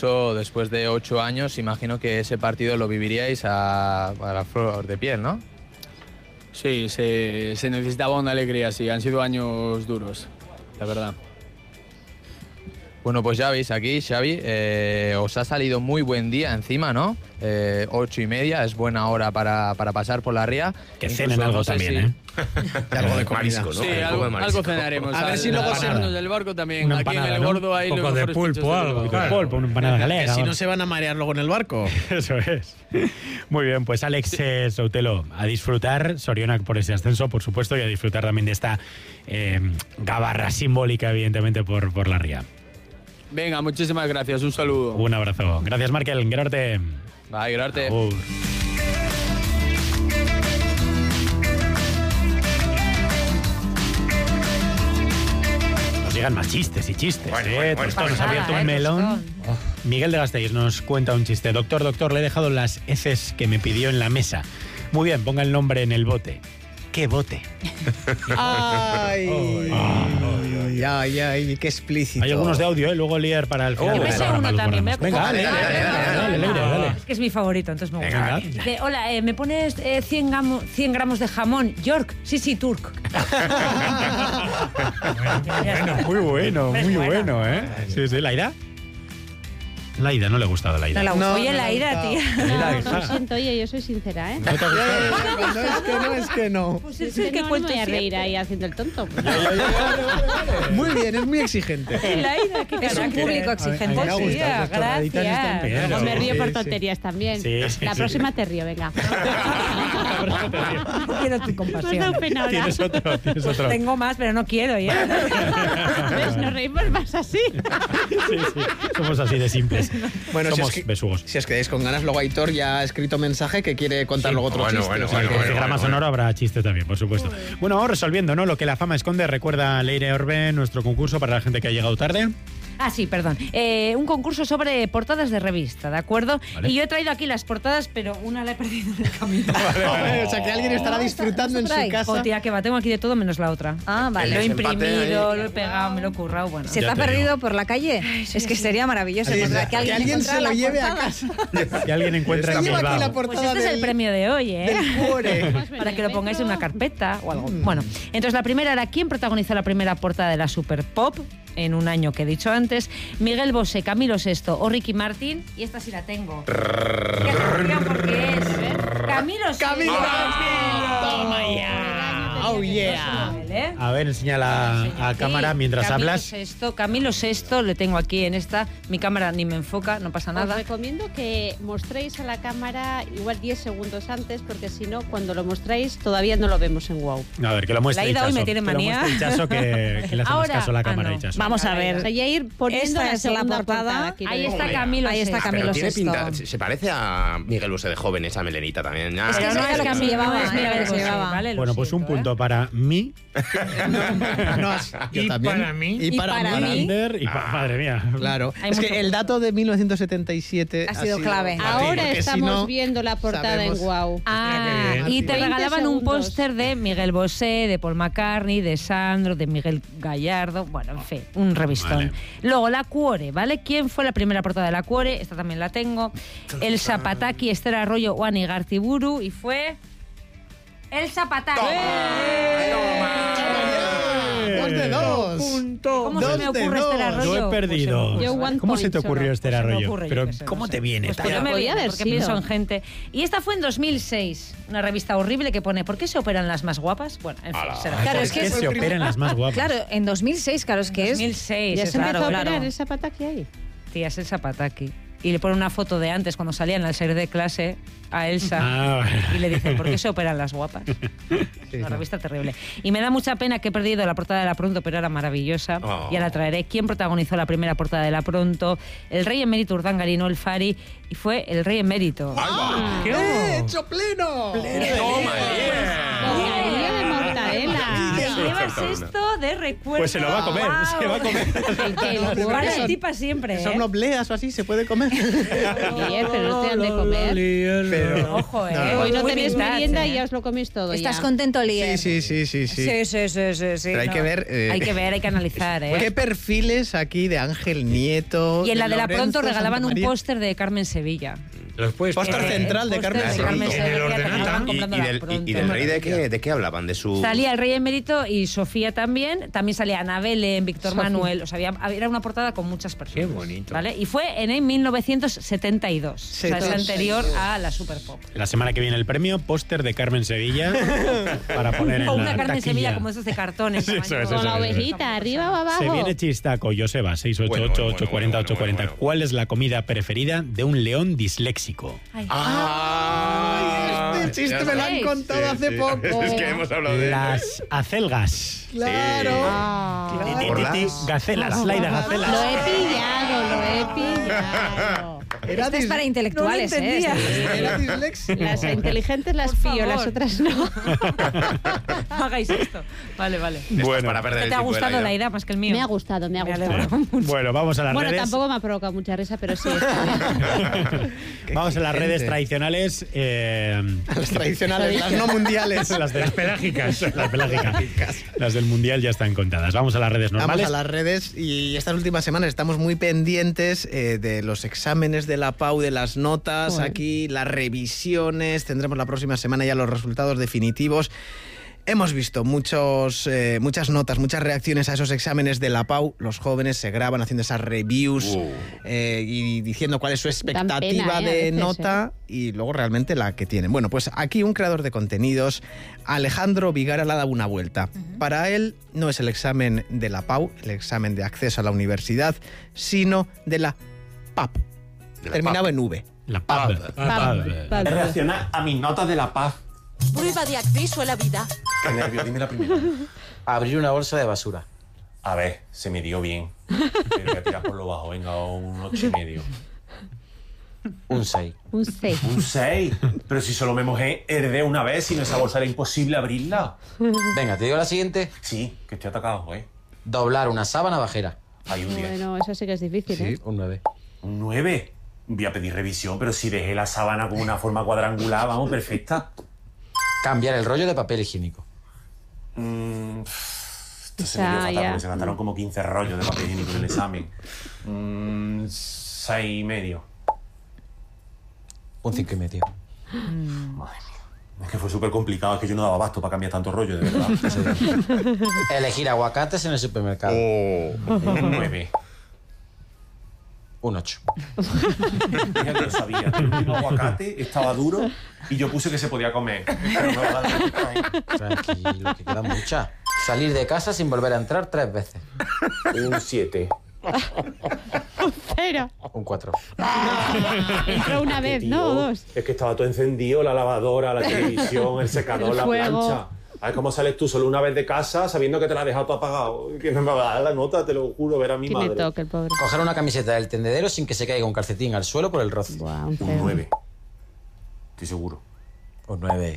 eso, después de 8 años, imagino que ese partido lo viviríais a la flor de piel, ¿no? Sí, se necesitaba una alegría, sí. Han sido años duros, la verdad. Bueno, pues ya veis aquí, Xavi, os ha salido muy buen día encima, ¿no? 8:30, es buena hora para pasar por la ría. Que cenen algo también, ¿eh? Algo de marisco, ¿no? Sí, algo cenaremos. A ver si luego se del barco también. Una Aquí en empanada, el ¿no? gordo hay un poco de pulpo, algo. Pulpo, una empanada galega. Que si no se van a marear luego en el barco. Eso es. Muy bien, pues Alex Soutelo, a disfrutar, Sorionak por ese ascenso, por supuesto, y a disfrutar también de esta gabarra simbólica, evidentemente, por la ría. Venga, muchísimas gracias. Un saludo. Un abrazo. Gracias, Markel. Gerarte. Bye, Gerarte. Nos llegan más chistes y chistes. Bueno, Esto nos ha abierto un melón. Miguel de Gasteiz nos cuenta un chiste. Doctor, le he dejado las heces que me pidió en la mesa. Muy bien, ponga el nombre en el bote. ¿Qué bote? Ay, qué explícito. Hay algunos de audio, luego leer para el final. Yo me sé uno también. Venga, dale. Es que es mi favorito, entonces me gusta. Hola, ¿me pones 100 gramos de jamón York? Sí, Turk. Muy bueno, ¿eh? Sí, ¿Laida? Laida, no le ha gustado Laida. Oye, Laida, tía. Lo siento, oye, yo soy sincera, ¿eh? ¿No te ha gustado? Es que no. Pues Es que no me voy a reír ahí haciendo el tonto. Muy bien, es muy exigente. Laida, que es un público exigente. A mí me ha gustado, estas tonaditas están bien. Luego me río por tonterías también. Sí. La próxima te río, venga. Quiero tu Me has compasión. dado pena ahora. Tienes otro. Tengo más, pero no quiero ya. ¿Ves? Nos reímos más así. Sí. Somos así de simples. Bueno, somos si besugos. os quedáis con ganas, luego Aitor ya ha escrito mensaje que quiere contar luego otro chiste. Bueno, o sea En que- el programa sonoro habrá chiste también, por supuesto. Bueno, vamos resolviendo, ¿no? Lo que la fama esconde. Recuerda, Leire Orbe, nuestro concurso para la gente que ha llegado tarde. Ah, sí, perdón. Un concurso sobre portadas de revista, ¿de acuerdo? Vale. Y yo he traído aquí las portadas, pero una la he perdido en el camino. O sea que alguien estará disfrutando en su casa. Oh, tía, que va, tengo aquí de todo menos la otra. Ah, vale. Lo he desempate imprimido, ahí. lo he pegado, me lo he currado, bueno. ¿Se te Ya ha te perdido digo. por la calle? Es que sería maravilloso encontrar Que alguien se lo lleve a casa. Que alguien encuentre en Lleva aquí la Bilbao. Pues portada este es el premio de hoy, ¿eh? del cuore. Para que lo pongáis en una carpeta o algo. Bueno, entonces la primera era ¿quién protagonizó la primera portada de la Super Pop? En un año que he dicho antes, Miguel Bosé, Camilo VI o Ricky Martin, y esta sí la tengo. ¿Qué atención porque es? Camilo VI. Camilo. Toma ya. Oh, yeah. A ver, enséñala a cámara mientras hablas. Camilo VI, le tengo aquí en esta. Mi cámara ni me enfoca, no pasa Os nada. recomiendo que mostréis a la cámara igual 10 segundos antes, porque si no, cuando lo mostráis todavía no lo vemos en WOW. A ver, que lo muestre Laida hoy Ichaso. me tiene manía. Que lo muestre Ichaso, que le hacemos Ahora, caso a la cámara, no. Ichaso. Vamos a O sea, ver. ya ir poniendo Esta la es la segunda portada. quiero Ahí decir. está Camilo Ahí está VI. Camilo Pero tiene VI. pinta, se parece a Miguel Bosé de joven, esa melenita también. Es que Pero eso no era es lo que se Camilo, llevaba, es Miguel era lo que se Bosé, llevaba. ¿vale? Lo Bueno, pues un siento, punto para mí, Yo también. para mí. Y para para mí. mí. Ander y madre mía. Claro. Hay Es mucho que el dato de 1977 Ha sido clave. Ahora porque si estamos no, viendo la portada sabemos- en WOW. Ah, bien. y te 20 regalaban un segundos. póster de Miguel Bosé, de Paul McCartney, de Sandro, de Miguel Gallardo, bueno, en fin, un revistón. Vale. Luego, La Cuore, ¿vale? ¿Quién fue la primera portada de La Cuore? Esta también la tengo. El Zapataki, Esther Arroyo, Juan Igartiburu, y fue... El Zapataki. Dos de dos. ¿Cómo se Dos me de ocurre dos. Esther Arroyo? Yo he perdido. Yo one ¿Cómo se te point ocurrió solo. este Pues se me Arroyo? ocurre, yo Pero qué sé, ¿cómo no te sé. viene? Pues esta? porque me Podía viene, haber porque sido. pienso en gente. Y esta fue en 2006, una revista horrible que pone ¿por qué se operan las más guapas? Bueno, en fin, será. Claro, ¿Por es que qué es se operan las más guapas? Claro, en 2006, claro, es que es... 2006, Ya es se empezó claro, a operar claro. esa pata que hay. Tía, es el Zapataki. Y le pone una foto de antes, cuando salían al salir de clase, a Elsa. Ah, Y le dicen, ¿por qué se operan las guapas? Una revista terrible. Y me da mucha pena que he perdido la portada de La Pronto, pero era maravillosa. Oh. Ya la traeré. ¿Quién protagonizó la primera portada de La Pronto? El rey emérito Urdangarín El Fari. Y fue el rey emérito. ¡Hecho pleno! Toma, Bocadillo de mortadela. llevas esto de recuerdo. Pues se lo va a comer, ¡Guau! se va a comer. Para el tipa siempre, Son obleas o así, ¿se puede comer? Ayer, pero no te han de comer. Pero, Ojo, Hoy no Muy tenéis vintage, merienda y ya os lo coméis todo. ¿Estás ya. contento, Lier? Sí. Sí. Pero hay que ver... Hay que analizar, ¿Qué perfiles aquí de Ángel Nieto? Y en la de la Lorenzo Pronto regalaban un Santamaría? póster de Carmen Sevilla. Los puedes Póster poner. central de Carmen póster Sevilla. En el te ordenador. regalaban comprando la Pronto. ¿Y del rey de qué hablaban? De su... Salía el rey emérito y Sofía también. También salía Ana Belén, Víctor Manuel. O sea, era una portada con muchas personas. Qué bonito. ¿Vale? Y fue en 1972. O sea, es anterior a la Super Pop. La semana que viene el premio, póster de Carmen Sevilla para poner en O la una Carmen taquilla. Sevilla como esos de cartones. Sí, eso es, Con la eso es. ovejita, arriba o abajo. Se viene chistaco, Joseba, 688-840-840. ¿Cuál es la comida preferida de un león disléxico? Ay. Este chiste me lo han contado hace poco. Es que hemos hablado de... Las acelgas. Claro. ¿Por Gacelas, Laida, gacelas. Lo he pillado. Era Este es para intelectuales, No lo entendía. Era dislexia. Las inteligentes las Por pillo, favor. las otras no. No hagáis esto. Vale. Bueno, para perder el ¿Te ha tiempo de gustado ida. la idea más que el mío? Me ha gustado. Me alegro mucho. bueno, vamos a las Bueno, redes. tampoco me ha provocado mucha risa, pero sí. Está bien. Vamos a las redes tradicionales. Las tradicionales, las no mundiales. Las de las pelágicas. Las pelágicas. Las del mundial ya están contadas. Vamos a las redes Vamos normales. a las redes y estas últimas semanas estamos muy pendientes de los exámenes de la PAU, de las notas, aquí las revisiones, tendremos la próxima semana ya los resultados definitivos. Hemos visto muchas notas, muchas reacciones a esos exámenes de la PAU. Los jóvenes se graban haciendo esas reviews y diciendo cuál es su expectativa pena, a de veces, nota y luego realmente la que tienen. Bueno, pues aquí un creador de contenidos, Alejandro Vigara, le ha dado una vuelta. Para él no es el examen de la PAU, el examen de acceso a la universidad, sino de la PAP. Terminaba en V. La pub. Reaccionar a mis notas de la paz. Prueba de acceso a la vida. Qué nervio, dime la primera. Abrir una bolsa de basura. A ver, se me dio bien. Pero voy a tirar por lo bajo, venga, un 8,5. Un 6. Un 6. Un 6. Pero si solo me mojé, heredé una vez, si no esa bolsa era imposible abrirla. Venga, ¿te digo la siguiente? Sí, que estoy atacado, ¿eh? Doblar una sábana bajera. Hay un 10. Bueno, eso sí que es difícil, ¿eh? Un 9. Un 9. Voy a pedir revisión, pero si dejé la sábana con una forma cuadrangular, vamos, perfecta. Cambiar el rollo de papel higiénico. Esto se me dio fatal, porque se gastaron como 15 rollos de papel higiénico en el examen. 6,5. Un 5,5. Madre mía. Es que fue súper complicado, es que yo no daba abasto para cambiar tanto rollo, de verdad. Elegir aguacates en el supermercado. Un 9. Un 8. Fíjate, lo sabía. El último aguacate estaba duro y yo puse que se podía comer. Pero no va a dar. Tranquilo, que queda mucha. Salir de casa sin volver a entrar 3 veces. Un 7. Pero Un 4. entró una vez, Tío, ¿no? O 2. Es que estaba todo encendido, la lavadora, la televisión, el secador, El la fuego. plancha. A ver cómo sales tú solo una vez de casa sabiendo que te la has dejado todo apagado. Que no me va a dar la nota, te lo juro, ver a mi Tiene madre. toque el pobre. Coger una camiseta del tendedero sin que se caiga un calcetín al suelo por el roce. Buah, un Un 0. 9. Estoy seguro. Un 9.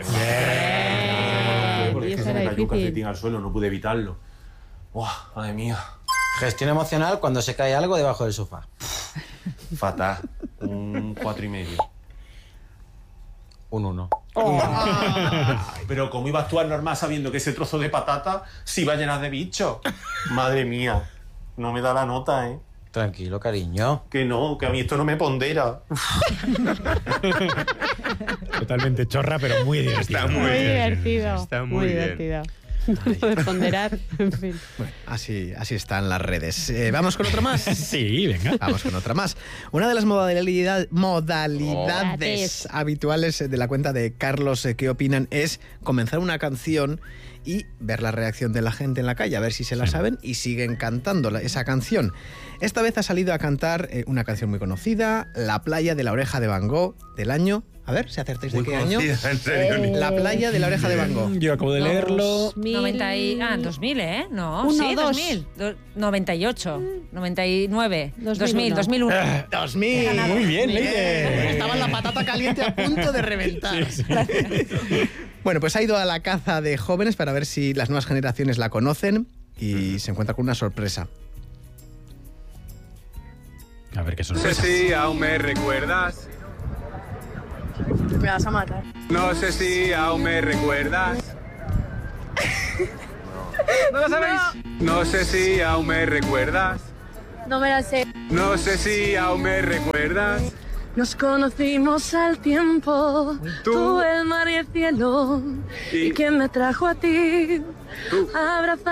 Porque Y es que eso se me era cayó un difícil. calcetín al suelo, no pude evitarlo. Buah, madre mía. Gestión emocional cuando se cae algo debajo del sofá. Fatal. Un 4,5. Un 1. Pero ¿cómo iba a actuar normal sabiendo que ese trozo de patata se iba a llenar de bichos? Madre mía. No me da la nota, ¿eh? Tranquilo, cariño. Que no, que a mí esto no me pondera. Totalmente chorra, pero muy divertido. Está Muy divertido. Está muy bien. divertido. De ponderar, en fin. Bueno, así están las redes. ¿Vamos con otro más? Sí, venga. Vamos con otra más. Una de las modalidades habituales de la cuenta de Carlos ¿Qué opinan? Es comenzar una canción y ver la reacción de la gente en la calle, a ver si se la saben y siguen cantando esa canción. Esta vez ha salido a cantar una canción muy conocida, La playa de la oreja de Van Gogh, del año... A ver, si acertáis de Muy qué año. conocida, en serio. La playa de la oreja de Van Gogh. Yo acabo de leerlo. 2000, ¿eh? No, Uno, sí, dos. 2000. 98, 99, 2001. 2001. 2000. Muy bien, Leire. Estaba la patata caliente a punto de reventar. Bueno, pues ha ido a la caza de jóvenes para ver si las nuevas generaciones la conocen y se encuentra con una sorpresa. A ver qué No sé sorpresa. si aún me recuerdas. Me vas a matar. No sé si aún me recuerdas. ¿No lo sabéis? No sé si aún me recuerdas. No me la sé. No sé si aún me recuerdas. Nos conocimos al tiempo, tú, el mar y el cielo. ¿Y quién me trajo a ti? Tú. Abrazar